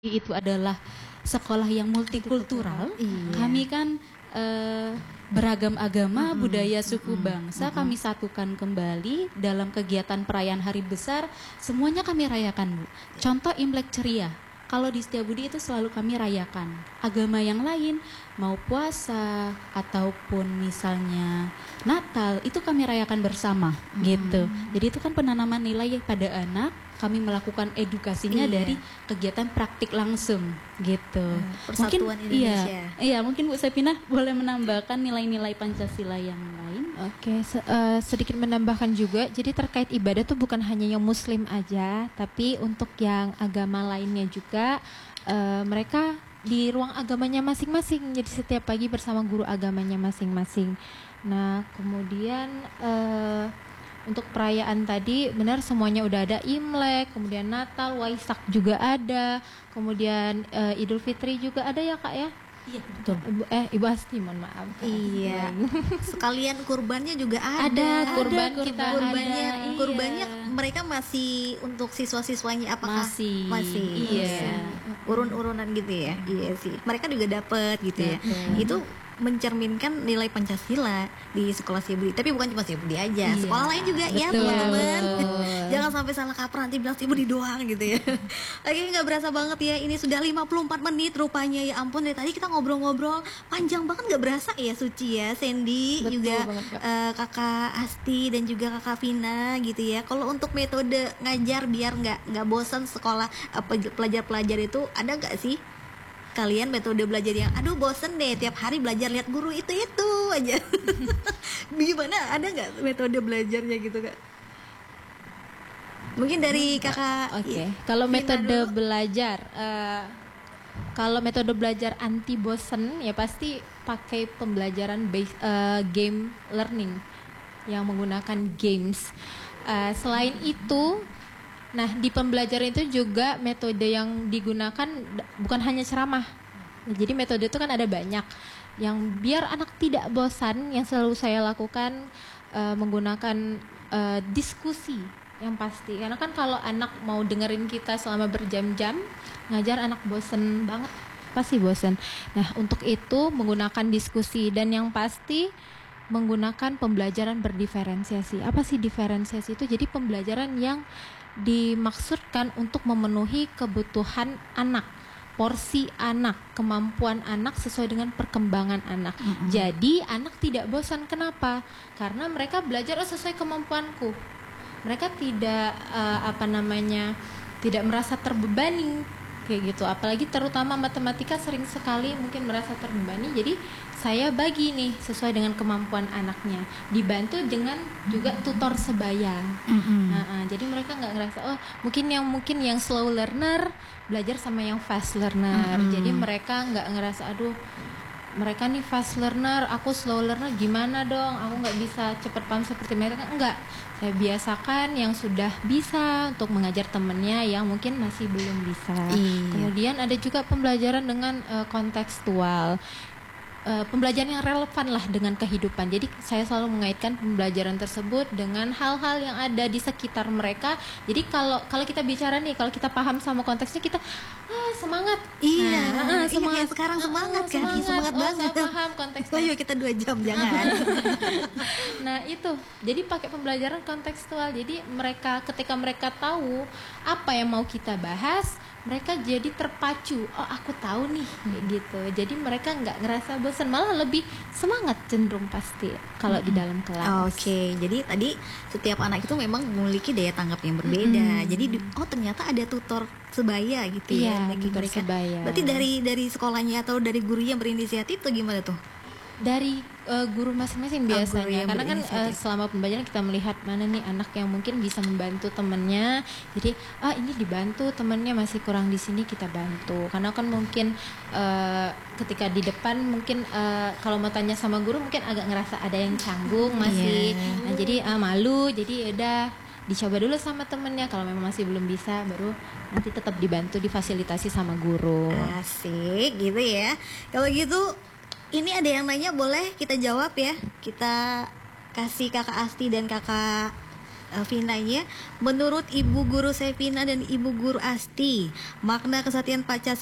itu adalah sekolah yang multikultural. Iya. Kami kan beragam agama, budaya, suku, bangsa kami satukan kembali dalam kegiatan perayaan hari besar. Semuanya kami rayakan, Bu. Contoh Imlek ceria. Kalau di Setiabudi itu selalu kami rayakan. Agama yang lain, mau puasa ataupun misalnya Natal, itu kami rayakan bersama, gitu. Jadi itu kan penanaman nilai pada anak. Kami melakukan edukasinya dari kegiatan praktik langsung, gitu. Persatuan Indonesia. Iya, mungkin Bu Sepina boleh menambahkan nilai-nilai Pancasila yang lain. Oke, sedikit menambahkan juga. Jadi terkait ibadah tuh bukan hanya yang Muslim aja, tapi untuk yang agama lainnya juga mereka di ruang agamanya masing-masing. Jadi setiap pagi bersama guru agamanya masing-masing. Nah, kemudian untuk perayaan tadi benar semuanya udah ada. Imlek, kemudian Natal, Waisak juga ada, kemudian Idul Fitri juga ada ya Kak ya? Iya, betul. Ibu Asti, mohon maaf. Iya. Sekalian kurbannya juga ada. Kurban kita kurbannya, ada. kurbannya mereka masih untuk siswa-siswanya apakah Masih. Iya. Urun-urunan gitu ya. Iya sih. Mereka juga dapat gitu ya. Itu mencerminkan nilai Pancasila di sekolah Setiabudi. Tapi bukan cuma Setiabudi aja, sekolah lain juga ya teman-teman. Jangan sampai salah kaprah nanti bilang Setiabudi doang gitu ya. Lagi nggak berasa banget ya, ini sudah 54 menit rupanya, ya ampun, dari tadi kita ngobrol-ngobrol panjang banget, nggak berasa ya. Suci ya, Sandy, Betul juga banget, Kak. kakak Asti dan juga kakak Vina gitu ya. Kalau untuk metode ngajar biar nggak bosan sekolah, pelajar-pelajar itu ada nggak sih kalian metode belajar yang aduh bosen deh tiap hari belajar lihat guru itu aja? Gimana, ada nggak metode belajarnya gitu Kak? Mungkin dari kakak. Oke. Kalau Vina metode dulu. belajar, kalau metode belajar anti bosen ya pasti pakai pembelajaran game learning yang menggunakan games. Selain itu, nah di pembelajaran itu juga metode yang digunakan bukan hanya ceramah. Jadi metode itu kan ada banyak. Yang biar anak tidak bosan, yang selalu saya lakukan menggunakan diskusi yang pasti. Karena kan kalau anak mau dengerin kita selama berjam-jam, ngajar anak bosen banget, pasti bosen. Nah untuk itu menggunakan diskusi, dan yang pasti menggunakan pembelajaran berdiferensiasi. Apa sih diferensiasi itu? Jadi pembelajaran yang dimaksudkan untuk memenuhi kebutuhan anak, porsi anak, kemampuan anak sesuai dengan perkembangan anak. Jadi anak tidak bosan. Kenapa? Karena mereka belajar sesuai kemampuanku. Mereka tidak tidak merasa terbebani kayak gitu. Apalagi terutama matematika sering sekali mungkin merasa terbebani. Jadi saya bagi nih sesuai dengan kemampuan anaknya, dibantu dengan juga tutor sebaya. Jadi mereka nggak ngerasa mungkin yang slow learner belajar sama yang fast learner. Jadi mereka nggak ngerasa aduh mereka nih fast learner, aku slow learner, gimana dong? Aku nggak bisa cepet paham seperti mereka. Enggak, saya biasakan yang sudah bisa untuk mengajar temennya yang mungkin masih belum bisa. Kemudian ada juga pembelajaran dengan kontekstual. Pembelajaran yang relevan lah dengan kehidupan. Jadi saya selalu mengaitkan pembelajaran tersebut dengan hal-hal yang ada di sekitar mereka. Jadi kalau kita bicara nih, kalau kita paham sama konteksnya, kita semangat. Semangat sekarang semangat kan? Semangat banget. Saya paham konteksnya. Yuk kita 2 jam jangan. Nah itu, jadi pakai pembelajaran kontekstual. Jadi ketika mereka tahu apa yang mau kita bahas, mereka jadi terpacu. Aku tahu nih, kayak gitu. Jadi mereka nggak ngerasa bosan, malah lebih semangat cenderung pasti kalau di dalam kelas. Oke, jadi tadi setiap anak itu memang memiliki daya tanggap yang berbeda. Jadi ternyata ada tutor sebaya gitu ya bagi tutor mereka. sebaya. Berarti dari sekolahnya atau dari guru yang berinisiatif tuh gimana tuh? Dari guru masing-masing guru biasanya, yang karena kan berinisiatif. selama pembelajaran kita melihat mana nih anak yang mungkin bisa membantu temennya. Jadi ini dibantu temennya masih kurang di sini, kita bantu. Karena kan mungkin ketika di depan mungkin kalau mau tanya sama guru mungkin agak ngerasa ada yang canggung masih. Nah jadi malu, jadi udah dicoba dulu sama temennya. Kalau memang masih belum bisa, baru nanti tetap dibantu, difasilitasi sama guru. Asik gitu ya. Kalau gitu ini ada yang nanya, boleh kita jawab ya. Kita kasih kakak Asti dan kakak Vinanya, menurut Ibu Guru Sevina dan Ibu Guru Asti, makna kesatuan Pancasila